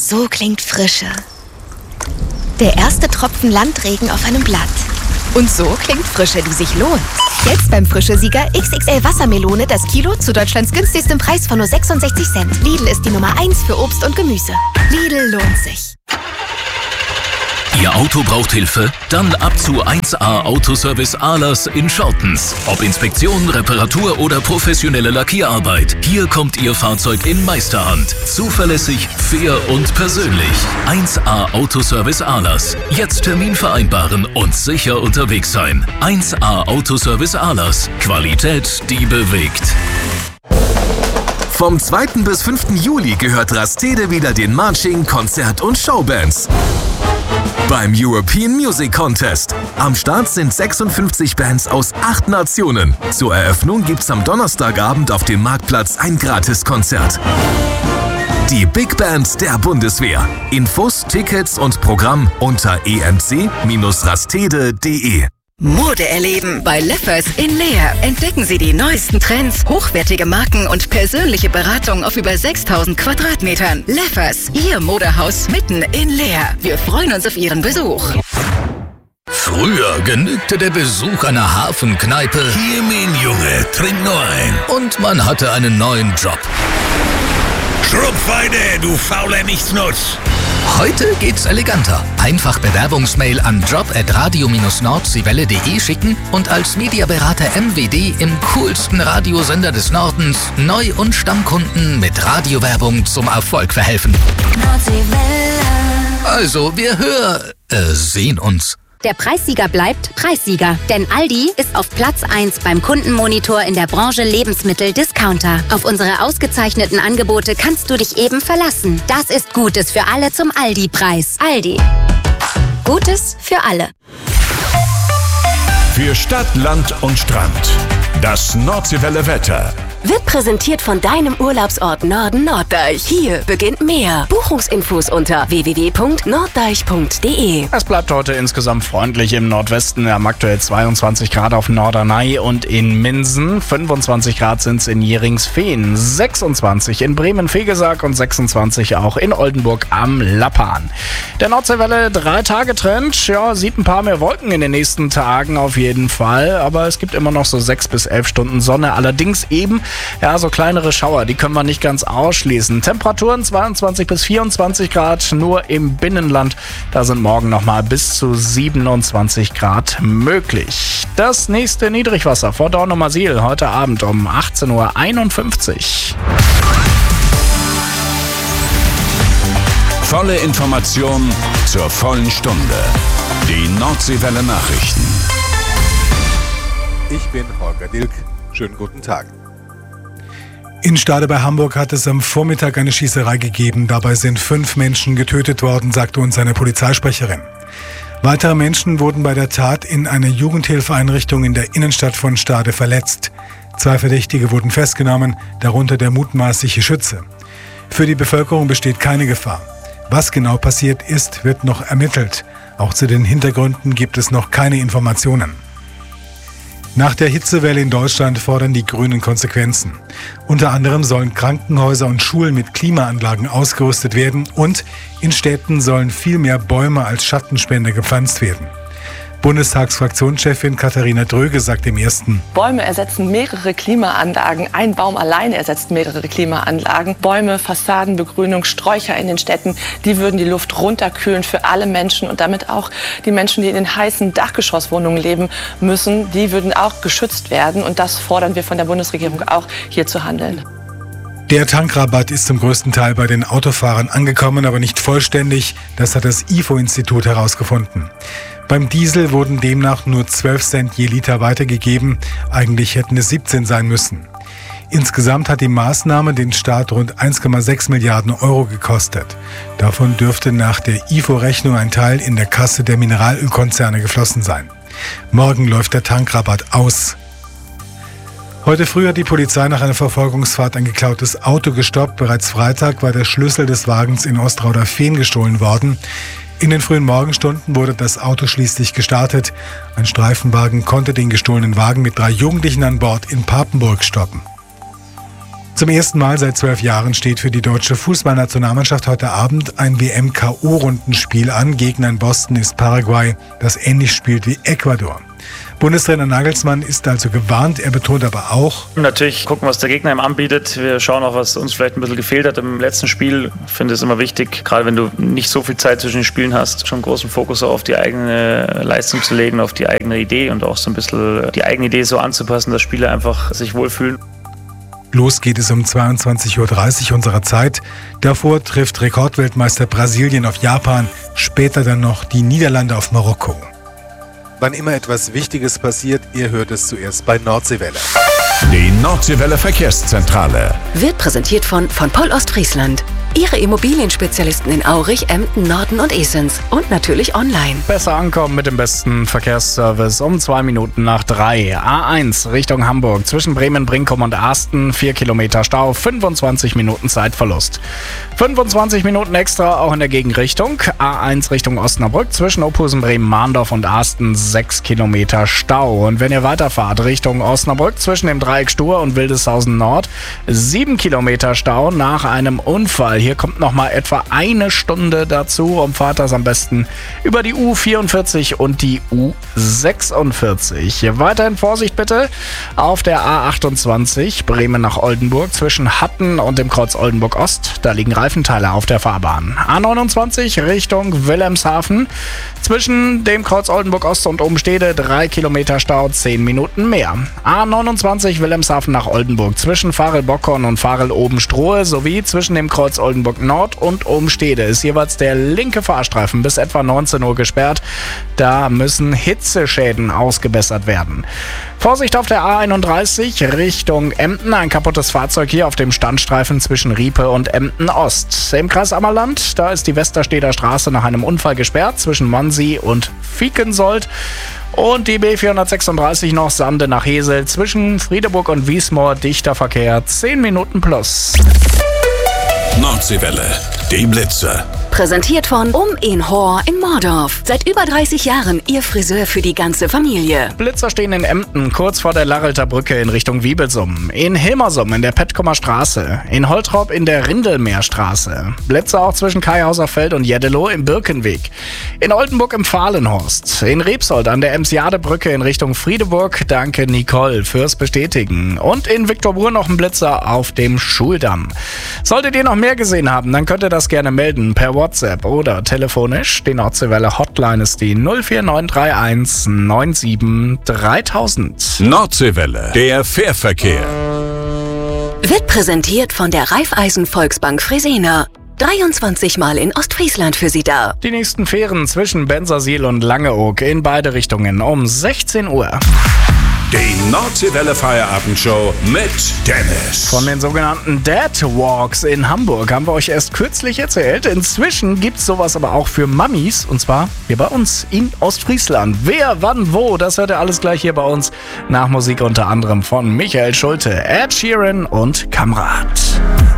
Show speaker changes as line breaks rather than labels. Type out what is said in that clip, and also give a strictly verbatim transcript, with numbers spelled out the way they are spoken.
So klingt Frische. Der erste Tropfen Landregen auf einem Blatt. Und so klingt Frische, die sich lohnt. Jetzt beim Frische-Sieger X X L Wassermelone das Kilo zu Deutschlands günstigstem Preis von nur sechsundsechzig Cent. Lidl ist die Nummer eins für Obst und Gemüse. Lidl lohnt sich.
Ihr Auto braucht Hilfe? Dann ab zu eins A Autoservice Ahlers in Schortens. Ob Inspektion, Reparatur oder professionelle Lackierarbeit. Hier kommt Ihr Fahrzeug in Meisterhand. Zuverlässig, fair und persönlich. eins A Autoservice Ahlers. Jetzt Termin vereinbaren und sicher unterwegs sein. eins A Autoservice Ahlers. Qualität, die bewegt.
Vom zweiten bis fünften Juli gehört Rastede wieder den Marching, Konzert- und Showbands. Beim European Music Contest. Am Start sind sechsundfünfzig Bands aus acht Nationen. Zur Eröffnung gibt's am Donnerstagabend auf dem Marktplatz ein Gratiskonzert. Die Big Band der Bundeswehr. Infos, Tickets und Programm unter e m c Bindestrich rastede punkt de.
Mode erleben bei Leffers in Leer. Entdecken Sie die neuesten Trends, hochwertige Marken und persönliche Beratung auf über sechstausend Quadratmetern. Leffers, Ihr Modehaus mitten in Leer. Wir freuen uns auf Ihren Besuch.
Früher genügte der Besuch einer Hafenkneipe.
Hier, mein Junge, trink nur ein.
Und man hatte einen neuen Job.
Schrupfweide, du fauler Nichtsnutz.
Heute geht's eleganter. Einfach Bewerbungsmail an job at radio Bindestrich nordseewelle punkt de schicken und als Mediaberater M W D im coolsten Radiosender des Nordens Neu- und Stammkunden mit Radiowerbung zum Erfolg verhelfen.
Nordseewelle.
Also, wir hör... äh, sehen uns.
Der Preissieger bleibt Preissieger, denn Aldi ist auf Platz eins beim Kundenmonitor in der Branche Lebensmittel-Discounter. Auf unsere ausgezeichneten Angebote kannst du dich eben verlassen. Das ist Gutes für alle zum Aldi-Preis. Aldi. Gutes für alle.
Für Stadt, Land und Strand. Das Nordseewelle-Wetter.
Wird präsentiert von deinem Urlaubsort Norden Norddeich. Hier beginnt mehr. Buchungsinfos unter w w w punkt norddeich punkt de.
Es bleibt heute insgesamt freundlich im Nordwesten. Wir haben aktuell zweiundzwanzig Grad auf Norderney und in Minsen. fünfundzwanzig Grad sind es in Jeringsfehn. sechsundzwanzig in Bremen-Vegesack und sechsundzwanzig auch in Oldenburg am Lappan. Der Nordseewelle drei-Tage-Trend. Ja, sieht ein paar mehr Wolken in den nächsten Tagen auf jeden Fall. Aber es gibt immer noch so sechs bis elf Stunden Sonne. Allerdings eben ja, so kleinere Schauer, die können wir nicht ganz ausschließen. Temperaturen zweiundzwanzig bis vierundzwanzig Grad, nur im Binnenland. Da sind morgen nochmal bis zu siebenundzwanzig Grad möglich. Das nächste Niedrigwasser vor Dornumersiel heute Abend um achtzehn Uhr einundfünfzig.
Volle Information zur vollen Stunde. Die Nordseewelle Nachrichten.
Ich bin Holger Dilk. Schönen guten Tag.
In Stade bei Hamburg hat es am Vormittag eine Schießerei gegeben. Dabei sind fünf Menschen getötet worden, sagte uns eine Polizeisprecherin. Weitere Menschen wurden bei der Tat in einer Jugendhilfeeinrichtung in der Innenstadt von Stade verletzt. Zwei Verdächtige wurden festgenommen, darunter der mutmaßliche Schütze. Für die Bevölkerung besteht keine Gefahr. Was genau passiert ist, wird noch ermittelt. Auch zu den Hintergründen gibt es noch keine Informationen. Nach der Hitzewelle in Deutschland fordern die Grünen Konsequenzen. Unter anderem sollen Krankenhäuser und Schulen mit Klimaanlagen ausgerüstet werden und in Städten sollen viel mehr Bäume als Schattenspender gepflanzt werden. Bundestagsfraktionschefin Katharina Dröge sagt im Ersten:
Bäume ersetzen mehrere Klimaanlagen. Ein Baum alleine ersetzt mehrere Klimaanlagen. Bäume, Fassadenbegrünung, Sträucher in den Städten, die würden die Luft runterkühlen für alle Menschen und damit auch die Menschen, die in den heißen Dachgeschosswohnungen leben müssen, die würden auch geschützt werden. Und das fordern wir von der Bundesregierung auch, hier zu handeln.
Der Tankrabatt ist zum größten Teil bei den Autofahrern angekommen, aber nicht vollständig. Das hat das I F O-Institut herausgefunden. Beim Diesel wurden demnach nur zwölf Cent je Liter weitergegeben. Eigentlich hätten es siebzehn sein müssen. Insgesamt hat die Maßnahme den Staat rund eins Komma sechs Milliarden Euro gekostet. Davon dürfte nach der I F O-Rechnung ein Teil in der Kasse der Mineralölkonzerne geflossen sein. Morgen läuft der Tankrabatt aus. Heute früh hat die Polizei nach einer Verfolgungsfahrt ein geklautes Auto gestoppt. Bereits Freitag war der Schlüssel des Wagens in Ostrauder-Fehn gestohlen worden. In den frühen Morgenstunden wurde das Auto schließlich gestartet. Ein Streifenwagen konnte den gestohlenen Wagen mit drei Jugendlichen an Bord in Papenburg stoppen. Zum ersten Mal seit zwölf Jahren steht für die deutsche Fußballnationalmannschaft heute Abend ein W M-K O-Rundenspiel an. Gegner in Boston ist Paraguay, das ähnlich spielt wie Ecuador. Bundestrainer Nagelsmann ist also gewarnt, er betont aber auch:
Natürlich gucken, was der Gegner ihm anbietet. Wir schauen auch, was uns vielleicht ein bisschen gefehlt hat im letzten Spiel. Ich finde es immer wichtig, gerade wenn du nicht so viel Zeit zwischen den Spielen hast, schon großen Fokus auf die eigene Leistung zu legen, auf die eigene Idee und auch so ein bisschen die eigene Idee so anzupassen, dass Spieler einfach sich wohlfühlen.
Los geht es um zweiundzwanzig Uhr dreißig unserer Zeit. Davor trifft Rekordweltmeister Brasilien auf Japan, später dann noch die Niederlande auf Marokko.
Wann immer etwas Wichtiges passiert, ihr hört es zuerst bei Nordseewelle.
Die Nordseewelle Verkehrszentrale
wird präsentiert von von Poll Ostfriesland. Ihre Immobilienspezialisten in Aurich, Emden, Norden und Esens. Und natürlich online.
Besser ankommen mit dem besten Verkehrsservice um zwei Minuten nach drei. A eins Richtung Hamburg zwischen Bremen, Brinkum und Asten. vier Kilometer Stau, fünfundzwanzig Minuten Zeitverlust. fünfundzwanzig Minuten extra auch in der Gegenrichtung. A eins Richtung Osnabrück zwischen Ophusen, Bremen, Mahndorf und Asten. sechs Kilometer Stau. Und wenn ihr weiterfahrt Richtung Osnabrück zwischen dem Dreieck Stur und Wildeshausen Nord. sieben Kilometer Stau nach einem Unfall. Hier kommt noch mal etwa eine Stunde dazu. Umfahrt das am besten über die U vierundvierzig und die U sechsundvierzig. Weiterhin Vorsicht bitte auf der A achtundzwanzig Bremen nach Oldenburg zwischen Hatten und dem Kreuz Oldenburg Ost. Da liegen Reifenteile auf der Fahrbahn. A neunundzwanzig Richtung Wilhelmshaven zwischen dem Kreuz Oldenburg Ost und Umstede. drei Kilometer Stau, zehn Minuten mehr. A neunundzwanzig Wilhelmshaven nach Oldenburg zwischen Farel-Bockhorn und Farel-Obenstrohe sowie zwischen dem Kreuz Oldenburg Nord und Umstede ist jeweils der linke Fahrstreifen bis etwa neunzehn Uhr gesperrt. Da müssen Hitzeschäden ausgebessert werden. Vorsicht auf der A einunddreißig Richtung Emden. Ein kaputtes Fahrzeug hier auf dem Standstreifen zwischen Riepe und Emden Ost. Im Kreis Ammerland, da ist die Westersteder Straße nach einem Unfall gesperrt zwischen Monsi und Viekensold. Und die B vierhundertsechsunddreißig noch Sande nach Hesel zwischen Friedeburg und Wiesmoor. Dichter Verkehr, zehn Minuten plus.
Nordseewelle, die Blitzer.
Präsentiert von Um in Hor in Mordorf. Seit über dreißig Jahren Ihr Friseur für die ganze Familie.
Blitzer stehen in Emden, kurz vor der Larrelter Brücke in Richtung Wiebelsum. In Hilmersum in der Petkomer Straße. In Holtrop in der Rindelmeerstraße. Blitzer auch zwischen Kaihauser Feld und Jeddelow im Birkenweg. In Oldenburg im Fahlenhorst. In Rebsold an der Emsiadebrücke in Richtung Friedeburg. Danke Nicole fürs Bestätigen. Und in Viktorbur noch ein Blitzer auf dem Schuldamm. Solltet ihr noch mehr gesehen haben, dann könnt ihr das gerne melden per WhatsApp oder telefonisch. Die Nordseewelle Hotline ist die null vier neun drei eins neun sieben dreitausend.
Nordseewelle, der Fährverkehr.
Wird präsentiert von der Raiffeisen Volksbank Fresena. dreiundzwanzig Mal in Ostfriesland für Sie da.
Die nächsten Fähren zwischen Bensersiel und Langeoog in beide Richtungen um sechzehn Uhr.
Die Nordseewelle Feierabendshow mit Dennis.
Von den sogenannten Dad Walks in Hamburg haben wir euch erst kürzlich erzählt. Inzwischen gibt's sowas aber auch für Mammis. Und zwar hier bei uns in Ostfriesland. Wer, wann, wo, das hört ihr alles gleich hier bei uns. Nach Musik unter anderem von Michael Schulte, Ed Sheeran und Kamrat.